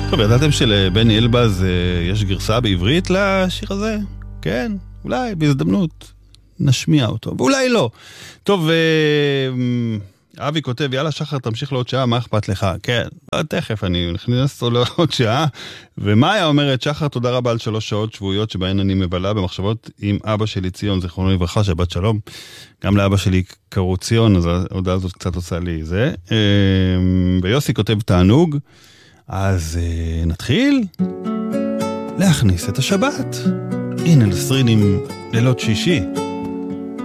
טוב, ידעתם שלבני אלבז יש גרסה בעברית לשיר הזה? כן, אולי בהזדמנות נשמיע אותו, ואולי לא. טוב, אבי כותב, יאללה שחר, תמשיך לעוד שעה, מה אכפת לך? כן, תכף, אני נכנס לו לעוד שעה. ומאיה אומרת, שחר, תודה רבה על 3 שעות שבועיות שבהן אני מבלה במחשבות עם אבא שלי ציון, זיכרונו לברכה, שבת שלום. גם לאבא שלי קראו ציון, אז ההודעה הזאת קצת עושה לי זה. ויוסי כותב תענוג, אז נתחיל להכניס את השבת. הנה לסרין עם לילות שישי.